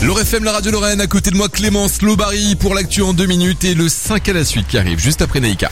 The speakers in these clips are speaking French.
L'Or FM, la radio Lorraine, à côté de moi Clémence Lobary pour l'actu en 2 minutes et le 5 à la suite qui arrive juste après Naïka.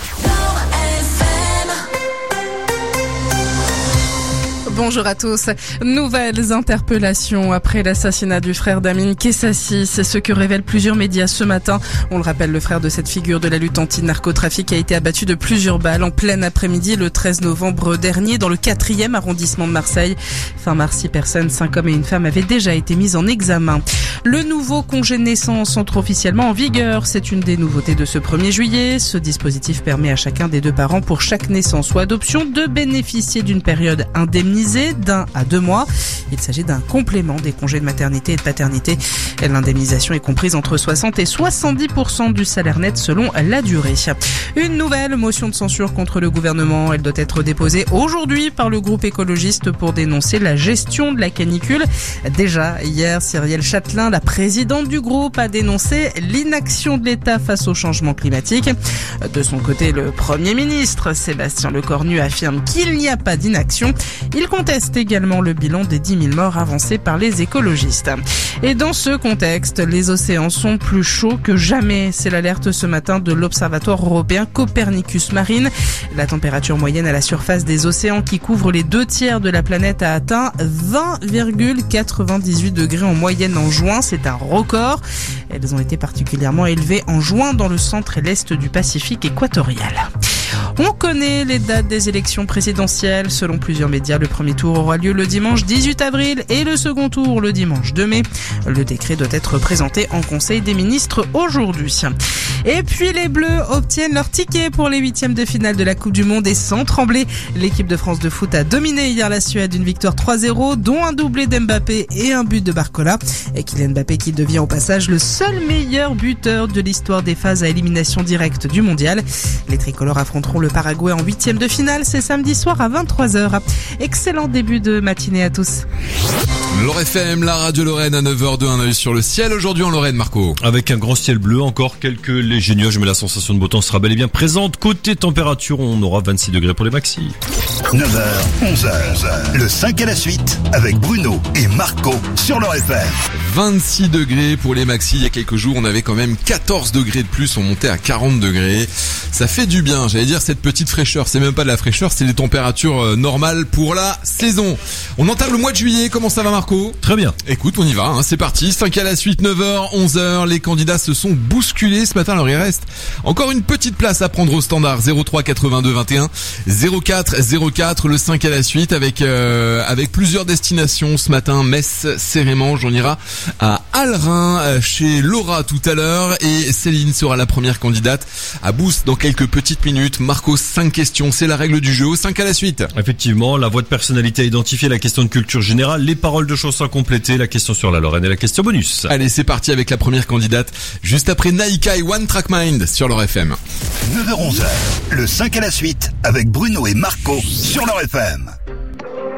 Bonjour à tous. Nouvelles interpellations après l'assassinat du frère d'Amine Kessassi. C'est ce que révèlent plusieurs médias ce matin. On le rappelle, le frère de cette figure de la lutte anti-narcotrafic a été abattu de plusieurs balles en plein après-midi le 13 novembre dernier dans le 4e arrondissement de Marseille. Fin mars, 6 personnes, 5 hommes et une femme avaient déjà été mises en examen. Le nouveau congé de naissance entre officiellement en vigueur. C'est une des nouveautés de ce 1er juillet. Ce dispositif permet à chacun des 2 parents pour chaque naissance ou adoption de bénéficier d'une période indemnisée d'1 à 2 mois. Il s'agit d'un complément des congés de maternité et de paternité. L'indemnisation est comprise entre 60 et 70% du salaire net selon la durée. Une nouvelle motion de censure contre le gouvernement. Elle doit être déposée aujourd'hui par le groupe écologiste pour dénoncer la gestion de la canicule. Déjà hier, Cyrielle Châtelain, la présidente du groupe, a dénoncé l'inaction de l'État face au changement climatique. De son côté, le Premier ministre, Sébastien Lecornu, affirme qu'il n'y a pas d'inaction. Il conteste également le bilan des 10 000 morts avancé par les écologistes. Et dans ce contexte, les océans sont plus chauds que jamais. C'est l'alerte ce matin de l'Observatoire européen Copernicus Marine. La température moyenne à la surface des océans qui couvre les 2/3 de la planète a atteint 20,98 degrés en moyenne en juin. C'est un record. Elles ont été particulièrement élevées en juin dans le centre et l'est du Pacifique équatorial. On connaît les dates des élections présidentielles. Selon plusieurs médias, le premier tour aura lieu le dimanche 18 avril et le second tour le dimanche 2 mai. Le décret doit être présenté en Conseil des ministres aujourd'hui. Et puis les Bleus obtiennent leur ticket pour les 8e de finale de la Coupe du Monde et sans trembler. L'équipe de France de foot a dominé hier la Suède, une victoire 3-0, dont un doublé d'Mbappé et un but de Barcola. Et Kylian Mbappé qui devient au passage le seul meilleur buteur de l'histoire des phases à élimination directe du mondial. Les tricolores affronteront le Paraguay en 8e de finale, c'est samedi soir à 23h. Excellent début de matinée à tous. L'Or FM, la radio Lorraine à 9h02, un œil sur le ciel aujourd'hui en Lorraine, Marco. Avec un grand ciel bleu, encore quelques légers nuages, mais la sensation de beau temps sera bel et bien présente. Côté température, on aura 26 degrés pour les maxis. 9h, 11h, le 5 à la suite avec Bruno et Marco sur l'Or FM. 26 degrés pour les maxis. Il y a quelques jours, on avait quand même 14 degrés de plus. On montait à 40 degrés. Ça fait du bien. J'allais dire cette petite fraîcheur. C'est même pas de la fraîcheur, c'est les températures normales pour la saison. On entame le mois de juillet. Comment ça va, Marco ? Très bien. Écoute, on y va. C'est parti. 5 à la suite, 9h, 11h. Les candidats se sont bousculés ce matin. Alors il reste encore une petite place à prendre au standard. 03 82 21 04 04. Le 5 à la suite avec plusieurs destinations ce matin. Metz, Cérémange. On ira à Alrin chez Laura tout à l'heure et Céline sera la première candidate à Boost dans quelques petites minutes. Marco, 5 questions, c'est la règle du jeu. 5 à la suite. Effectivement, la voix de personnalité à identifier, la question de culture générale, les paroles de chansons à compléter, la question sur la Lorraine et la question bonus. Allez, c'est parti avec la première candidate juste après Naïka et One Track Mind sur l'Or FM. 9h-11h, le 5 à la suite avec Bruno et Marco sur l'Or FM.